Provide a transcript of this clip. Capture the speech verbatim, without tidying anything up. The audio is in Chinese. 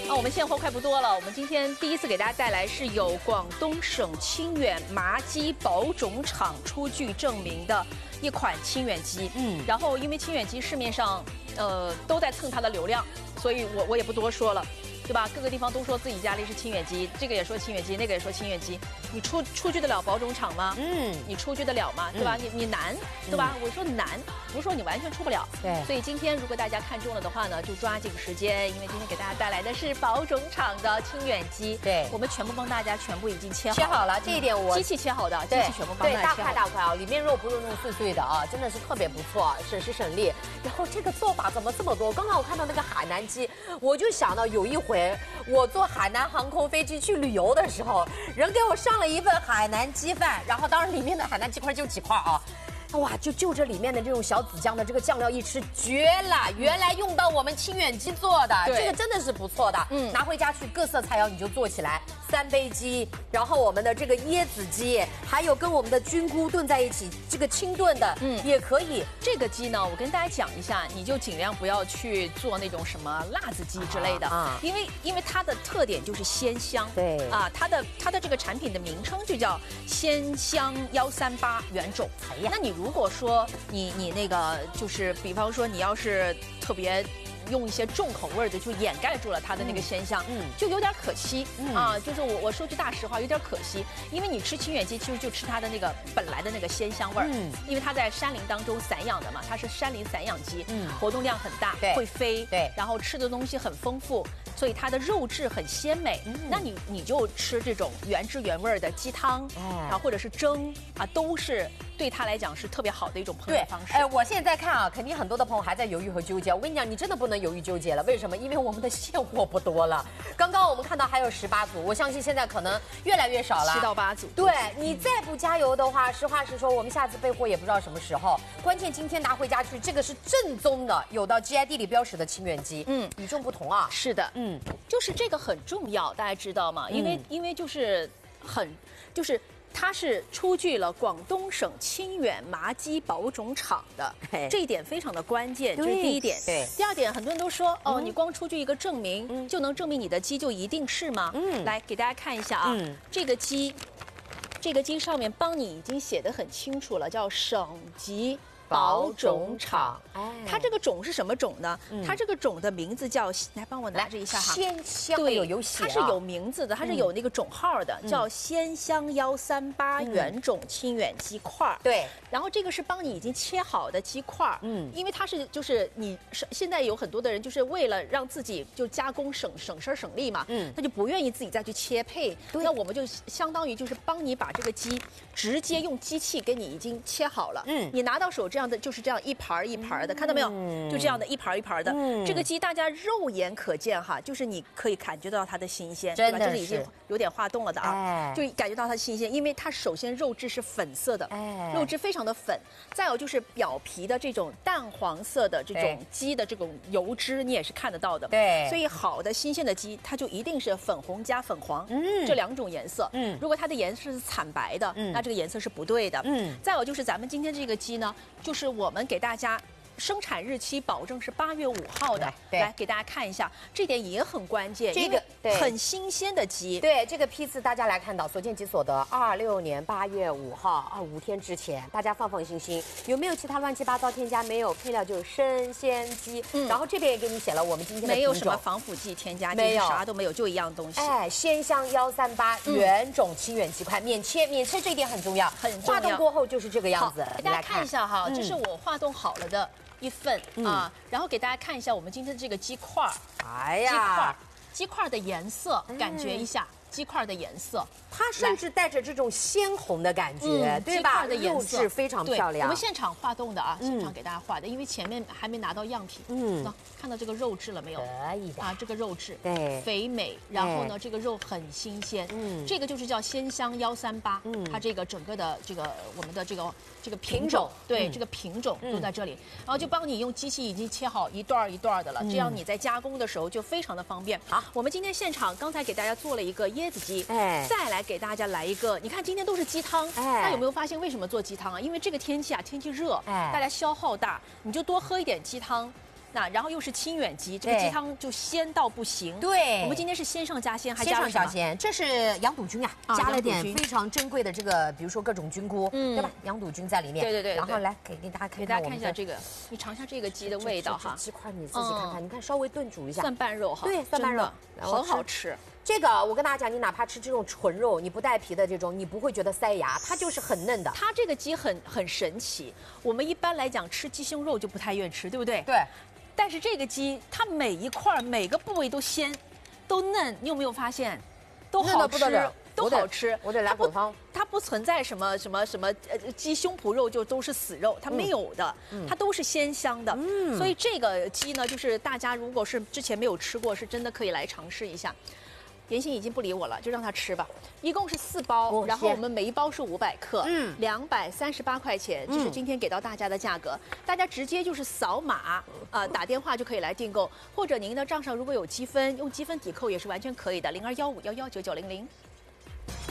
啊，我们现货快不多了。我们今天第一次给大家带来是有广东省清远麻鸡保种厂出具证明的一款清远鸡。嗯，然后因为清远鸡市面上呃都在蹭它的流量，所以我我也不多说了。 对吧？各个地方都说自己家里是清远鸡，这个也说清远鸡，那个也说清远鸡。你出出具得了保种厂吗？嗯，你出具得了吗？对吧？嗯、你你难，对吧？嗯、我说难，不是说你完全出不了。对。所以今天如果大家看中了的话呢，就抓紧时间，因为今天给大家带来的是保种厂的清远鸡。对。我们全部帮大家全部已经切好。切好了，这一点我机器切好的，机器全部帮大家切好。对，大块大块啊，里面肉不是那种碎碎的啊，真的是特别不错，省时省力。然后这个做法怎么这么多？刚刚我看到那个海南鸡，我就想到有一回。 我坐海南航空飞机去旅游的时候，人给我上了一份海南鸡饭，然后当然里面的海南鸡块就几块啊，哇，就就这里面的这种小紫姜的这个酱料一吃绝了，原来用到我们清远鸡做的，这个真的是不错的。嗯，拿回家去各色菜肴你就做起来，三杯鸡，然后我们的这个椰子鸡，还有跟我们的菌菇炖在一起，这个清炖的，嗯，也可以。这个鸡呢，我跟大家讲一下，你就尽量不要去做那种什么辣子鸡之类的，啊，因为因为它的特点就是鲜香，对，啊，它的它的这个产品的名称就叫鲜香幺三八原种。哎呀，那你如果说你你那个就是，比方说你要是特别。 用一些重口味的，就掩盖住了它的那个鲜香，嗯，就有点可惜，嗯啊，就是我我说句大实话，有点可惜，因为你吃清远鸡，其实就吃它的那个本来的那个鲜香味儿，嗯，因为它在山林当中散养的嘛，它是山林散养鸡，嗯，活动量很大，对，会飞，对，然后吃的东西很丰富，所以它的肉质很鲜美，嗯，那你你就吃这种原汁原味的鸡汤，哎，啊，或者是蒸啊，都是对它来讲是特别好的一种烹饪方式。哎，我现在看啊，肯定很多的朋友还在犹豫和纠结，我跟你讲，你真的不能。 犹豫纠结了，为什么？因为我们的现货不多了。刚刚我们看到还有十八组，我相信现在可能越来越少了，七到八组。对你再不加油的话，实话实说，我们下次备货也不知道什么时候。关键今天拿回家去，这个是正宗的，有到 G I D 里标识的清远鸡，嗯，与众不同啊。是的，嗯，就是这个很重要，大家知道吗？因为、嗯、因为就是很就是。 它是出具了广东省清远麻鸡保种厂的，这一点非常的关键，这是第一点。对，第二点，很多人都说，哦，你光出具一个证明，就能证明你的鸡就一定是吗？嗯，来给大家看一下啊，这个鸡，这个鸡上面帮你已经写得很清楚了，叫省级。 保种厂，哎，它这个种是什么种呢？嗯、它这个种的名字叫，来帮我拿着一下哈。鲜香，对，有有写、啊，它是有名字的，它是有那个种号的，嗯、叫鲜香幺三八原种清远鸡块。对，然后这个是帮你已经切好的鸡块，嗯，因为它是就是你现在有很多的人就是为了让自己就加工省省事省力嘛，嗯，他就不愿意自己再去切配，那我们就相当于就是帮你把这个鸡直接用机器给你已经切好了，嗯，你拿到手这样的就是这样一盘一盘的，看到没有？嗯、就这样的一盘一盘的。嗯、这个鸡大家肉眼可见哈，就是你可以感觉到它的新鲜，对吧？这是已经有点化冻了的啊，哎、就感觉到它新鲜，因为它首先肉质是粉色的，哎、肉质非常的粉，再有就是表皮的这种淡黄色的这种鸡的这种油脂，你也是看得到的。对，所以好的新鲜的鸡，它就一定是粉红加粉黄，嗯，这两种颜色。嗯，如果它的颜色是惨白的，嗯，那这个颜色是不对的。嗯，再有就是咱们今天这个鸡呢。 就是我们给大家生产日期保证是八月五号的，来给大家看一下，这点也很关键，这个很新鲜的鸡。对，这个批次大家来看到，所见即所得，二六年八月五号啊，五天之前，大家放放心心，有没有其他乱七八糟添加？没有，配料就是生鲜鸡。嗯，然后这边也给你写了我们今天的品种，没有什么防腐剂添加，没有啥都没有，就一样东西。哎，鲜香幺三八原种清远鸡块，免切，免切这一点很重要，很重要。化冻过后就是这个样子，给大家看一下哈，这是我化冻好了的。 一份、嗯、啊，然后给大家看一下我们今天的这个鸡块儿，哎呀，鸡块，鸡块的颜色，嗯、感觉一下鸡块的颜色，它甚至带着这种鲜红的感觉，嗯、对吧？鸡块的颜色非常漂亮。我们现场化冻的啊，现场给大家化的，因为前面还没拿到样品，嗯，那看到这个肉质了没有？可以的啊，这个肉质对肥美，然后呢，这个肉很新鲜，嗯，这个就是叫鲜香幺三八，嗯，它这个整个的这个我们的这个。 这个品种，对、嗯、这个品种都在这里，嗯、然后就帮你用机器已经切好一段一段的了，嗯、这样你在加工的时候就非常的方便。好，我们今天现场刚才给大家做了一个椰子鸡，哎，再来给大家来一个，你看今天都是鸡汤，哎，大家有没有发现为什么做鸡汤啊？因为这个天气啊，天气热，哎，大家消耗大，你就多喝一点鸡汤。 那然后又是清远鸡，这个鸡汤就鲜到不行。 对， 我们今天是鲜上加鲜，还鲜加了什么？ 上加鲜，这是羊肚菌啊， 啊加了羊肚菌点非常珍贵的这个，比如说各种菌菇， 嗯对吧？羊肚菌在里面。 对对对对然后来给给大家看给大家看我们的看一下这个，你尝一下这个鸡的味道哈。 鸡块你自己看看，你看稍微炖煮一下， 蒜瓣肉哈， 对，蒜瓣肉很好吃。 这个我跟大家讲，你哪怕吃这种纯肉，你不带皮的这种，你不会觉得塞牙，它就是很嫩的。 它这个鸡很很神奇，我们一般来讲吃鸡胸肉就不太愿意吃，对不对？ 对。 但是这个鸡，它每一块每个部位都鲜，都嫩，你有没有发现？都好吃，都好吃。 我得来口汤。 它不存在什么什么什么呃鸡胸脯肉就都是死肉，它没有的， 嗯、 它都是鲜香的。嗯。所以这个鸡呢，就是大家如果是之前没有吃过，是真的可以来尝试一下。妍希已经不理我了，就让他吃吧。一共是四包，哦、然后我们每一包是五百克，嗯，两百三十八块钱，这是今天给到大家的价格。嗯、大家直接就是扫码，呃，打电话就可以来订购，或者您的账上如果有积分，用积分抵扣也是完全可以的，零二幺五幺幺九九零零。